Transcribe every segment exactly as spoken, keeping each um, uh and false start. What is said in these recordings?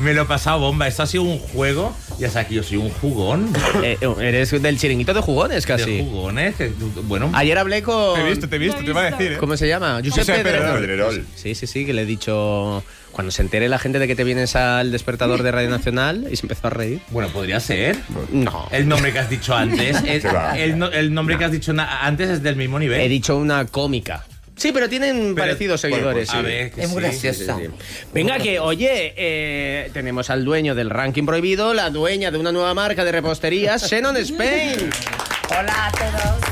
Me lo he pasado bomba. Esto ha sido un juego. Ya sabes que yo soy un jugón. Eh, eres del chiringuito de jugones, casi. De jugones. Que, bueno. Ayer hablé con... Te he visto, te he visto, te iba a decir, ¿eh? ¿Cómo se llama? Josep Josep Pedrerol. Pedrerol. Sí, sí, sí, que le he dicho... Cuando se entere la gente de que te vienes al despertador de Radio Nacional, y se empezó a reír. Bueno, podría ser. No. El nombre que has dicho antes. Es, el, no, el nombre que has dicho antes es del mismo nivel. He dicho una cómica. Sí, pero tienen pero, parecidos seguidores. Bueno, pues, a ver, sí. es muy graciosa. Sí, sí, sí. Venga, que, oye, eh, tenemos al dueño del ranking prohibido, la dueña de una nueva marca de reposterías, Xenon Spain. Hola a todos.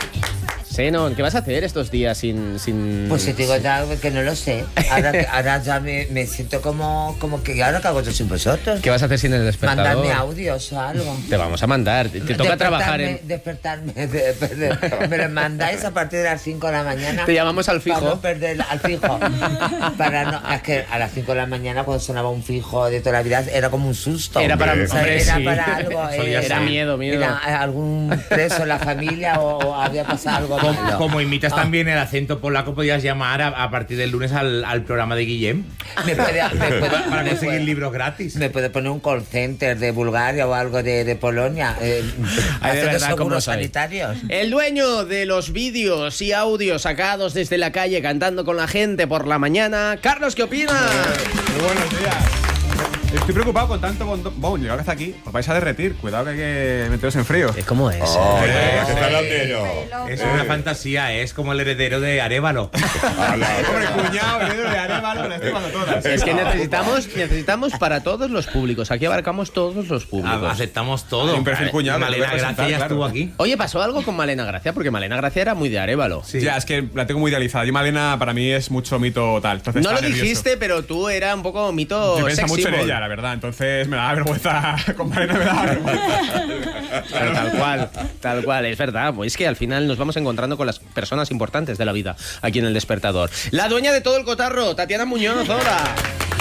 Xenon, ¿qué vas a hacer estos días sin...? sin... Pues te digo ya que no lo sé. Ahora, ahora ya me, me siento como, como que ahora que hago yo sin vosotros. ¿Qué vas a hacer sin el despertador? Mandarme audios o algo. Te vamos a mandar. Te, te toca trabajar en... Despertarme. De, de, de, me lo mandáis a partir de las cinco de la mañana. Te llamamos al fijo. Para no perder al fijo. Para no, es que a las cinco de la mañana cuando sonaba un fijo de toda la vida era como un susto. Era para, o sea, hombre, era sí. para algo. Era, era miedo, miedo. Era algún preso en la familia o, o había pasado algo. Como, como imitas ah. también el acento polaco, podías llamar a, a partir del lunes al, al programa de Guillem. Me puede, me puede, para me conseguir puede, libros gratis. Me puede poner un call center de Bulgaria o algo de, de Polonia. Eh, Ay, de verdad, seguros sanitarios. El dueño de los vídeos y audios sacados desde la calle cantando con la gente por la mañana, Carlos, ¿qué opinas? Muy buenos días. Estoy preocupado con tanto bon. Llegado hasta aquí, os vais a derretir. Cuidado que hay que meteros en frío. ¿Cómo es? Oh, eh, eh, ¿qué tal, Andero? Es una fantasía, es como el heredero de Arévalo. Hombre, cuñado, heredero de Arévalo, las estoy mandando todas. Es que necesitamos, necesitamos para todos los públicos. Aquí abarcamos todos los públicos. Aceptamos todo. Hay un perfil cuñado. Malena Gracia ya estuvo aquí. Oye, pasó algo con Malena Gracia, porque Malena Gracia era muy de Arévalo. Sí. Ya, es que la tengo muy idealizada. Yo, Malena, para mí es mucho mito tal. Entonces, no lo nervioso. dijiste, pero tú era un poco mito. Yo pienso mucho symbol. en ella, la verdad. Entonces me da vergüenza. Con Malena me da vergüenza. Pero tal cual, tal cual, es verdad. Pues es que al final nos vamos encontrando con las personas importantes de la vida aquí en El Despertador. La dueña de todo el cotarro, Tatiana Muñoz, hola.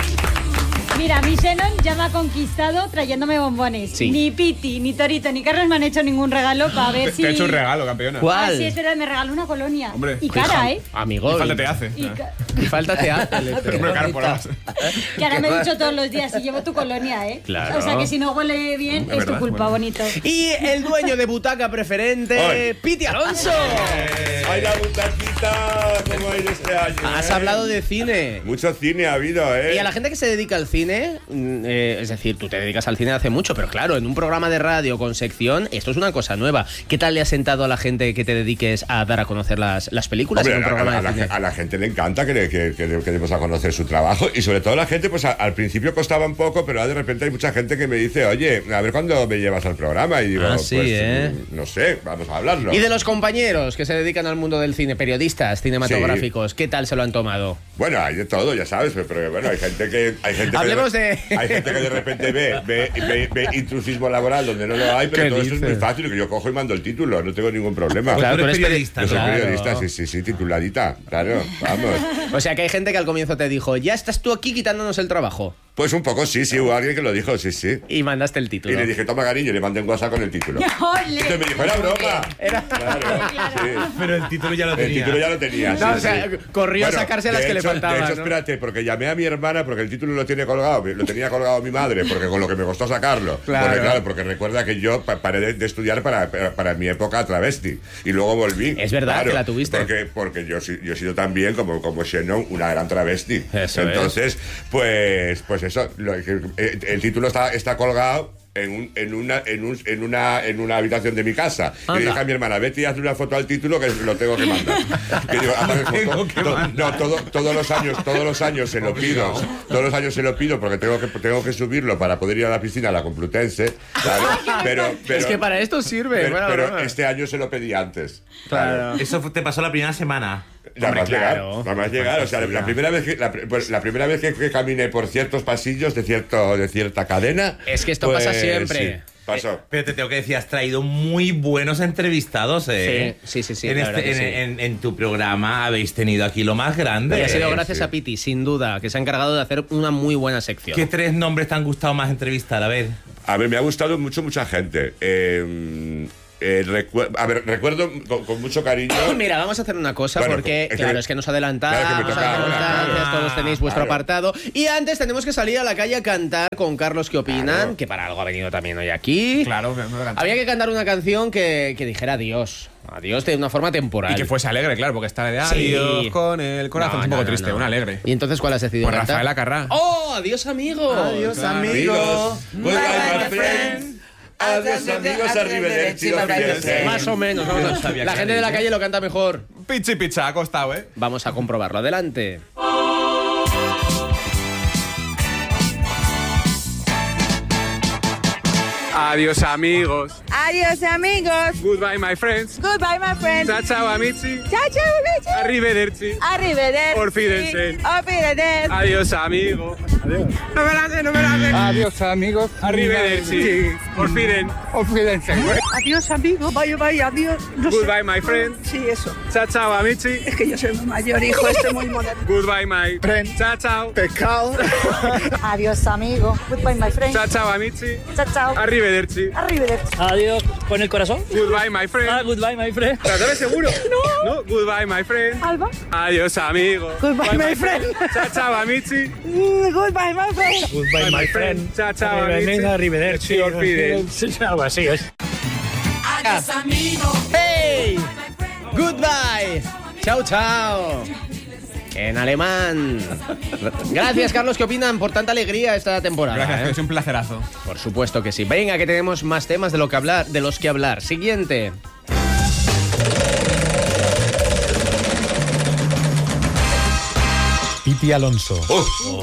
Mira, mi Xenon ya me ha conquistado trayéndome bombones. Sí. Ni Piti, ni Torito, ni Carlos me han hecho ningún regalo para ver te, si... Te he hecho un regalo, campeona. ¿Cuál? Ah, sí, es verdad, me regaló una colonia. Hombre, y cara, ¿eh? Amigo. Y falta te hace. Y, ca... y falta te hace. Hombre, caro por más. Que ahora me he dicho todos los días, si llevo tu colonia, ¿eh? Claro. O sea que si no huele bien, Es es, verdad, tu culpa, bueno. bonito. Y el dueño de butaca preferente, Ay. Piti Alonso. ¡Ay, la butaquita! ¿Cómo hay este año? Has eh? hablado de cine. Mucho cine ha habido, ¿eh? Y a la gente que se dedica al cine, eh, es decir, tú te dedicas al cine hace mucho, pero claro, en un programa de radio con sección, esto es una cosa nueva. ¿Qué tal le ha sentado a la gente que te dediques a dar a conocer las, las películas Hombre, en un a, programa a, de a, cine? la, a la gente le encanta que, le, que, que, que demos a conocer su trabajo y sobre todo la gente, pues a, al principio costaba un poco, pero de repente hay mucha gente que me dice, oye, a ver cuándo me llevas al programa y digo, Ah, sí, pues ¿eh? no sé, vamos a hablarlo. Y de los compañeros que se dedican al mundo del cine, periodistas cinematográficos, sí. ¿Qué tal se lo han tomado? Bueno, hay de todo, ya sabes, pero, pero bueno, hay gente que... Hay gente Hablemos que de, de... Hay gente que de repente ve, ve, ve, ve intrusismo laboral donde no lo hay, pero todo eso es muy fácil, que yo cojo y mando el título, no tengo ningún problema. Claro, tú eres eres periodista. Yo soy claro. periodista, sí, sí, sí, tituladita, claro, vamos. O sea que hay gente que al comienzo te dijo, ya estás tú aquí quitándonos el trabajo. Pues un poco sí, sí, hubo alguien que lo dijo, sí, sí. Y mandaste el título. Y le dije, toma cariño, y le mandé un WhatsApp con el título. ¡Ole! Entonces me dijo, era broma. Era... Claro, sí. Pero el título ya lo El tenía. título ya lo tenía, sí, No, o sea, sí. corrió a Bueno, sacarse las de que le hecho- faltaban, De hecho, ¿no? espérate, porque llamé a mi hermana porque el título lo tiene colgado, lo tenía colgado mi madre, porque con lo que me costó sacarlo. Claro. Porque, claro, porque recuerda que yo pa- paré de, de estudiar para, para, para mi época travesti y luego volví. Es verdad Claro, que la tuviste. Porque, porque yo, si- yo he sido también, como, como Xenon, una gran travesti. Eso Entonces, pues, pues eso, lo- el, el título está, está colgado en, un, en, una, en, un, en, una, en una habitación de mi casa. Y Anda. le dije a mi hermana, vete y hazle una foto al título que lo tengo que mandar. Que digo, "Hazme foto". Tengo que To- mandar. no, todo, todos los años, todos los años se lo pido. Todos los años se lo pido porque tengo que, tengo que subirlo para poder ir a la piscina a la Complutense. ¿sabes? Pero, pero, es que para esto sirve. pero, bueno, pero broma. este año se lo pedí antes. Claro. Eso fue- te pasó la primera semana. Nada Hombre, más llegar, claro. nada más llegar. O sea, la primera vez que la, pues, la primera vez que, que caminé por ciertos pasillos de cierto de cierta cadena. Es que esto pues, pasa siempre. sí, pasó. Pero te tengo que decir, has traído muy buenos entrevistados, ¿eh? Sí, sí, sí, sí, En, la este- verdad que en, sí. en- en tu programa habéis tenido aquí lo más grande. Y ha sido Sí, gracias sí. a Piti, sin duda, que se ha encargado de hacer una muy buena sección. ¿Qué tres nombres te han gustado más entrevistar? A ver. A ver, me ha gustado mucho mucha gente. Eh, Eh, recu- a ver, recuerdo con, con mucho cariño. Mira, vamos a hacer una cosa Bueno, porque, es que- claro, es que nos adelantamos, claro, que me toca hay ahora, circunstancias, claro. todos tenéis vuestro Claro. apartado. Y antes tenemos que salir a la calle a cantar con Carlos, ¿qué opinan? Claro. Que para algo ha venido también hoy aquí. Claro, me- me adelanto. Había que cantar una canción que, que dijera adiós. Adiós de una forma temporal. Y que fuese alegre, claro, porque está de Sí. adiós con el corazón. No, es un poco no, no, triste, no. una alegre. ¿Y entonces cuál has decidido Pues cantar? Rafaela Carrà. ¡Oh, adiós, amigo! Adiós, amigo. Amigos, goodbye, my friend. Adiós, amigos, arrivederci, auf Wiedersehen. Más o menos. Vamos a- No sabía La que gente de la era calle lo canta mejor. Pichi picha, ha costado, ¿eh? Vamos a comprobarlo. Adelante. Adiós amigos. Adiós amigos. Goodbye my friends. Goodbye my friends. Ciao ciao amici. Ciao ciao amici. Arrivederci. Arrivederci. Auf Wiedersehen. Auf Wiedersehen. Adiós amigo. Adiós. No me la hace, no me la hace. Adiós amigos. Arrivederci. Auf Wiedersehen. Auf Wiedersehen. Adiós amigo. Vaya, vaya, adiós. No sé. Goodbye my friend. Sí, eso. Ciao ciao amici. Es que yo soy muy mayor, hijo. Estoy muy moderno. Goodbye my Friend. Ciao ciao. Pescado. Adiós amigo. Goodbye my friend. Ciao ciao amici. Chao, chao. Arrivederci. Arrivederci. Adiós con el corazón. Goodbye my Ah, friend. goodbye, my friend. ¿Estás seguro? No. No. Goodbye my friend. Alba. Adiós amigo. Goodbye my friend. Ciao ciao amici. Mm, Goodbye my friend. Goodbye, my friend. Ciao ciao amici. Arrivederci. Auf Wiedersehen. Sí, algo así es. ¡Hey! Goodbye. Chao, chao. En alemán. Gracias, Carlos. ¿Qué opinan por tanta alegría esta temporada? Gracias, eh? es un placerazo. Por supuesto que sí. Venga, que tenemos más temas de lo que hablar, de los que hablar. Siguiente. Pipi Alonso. Oh.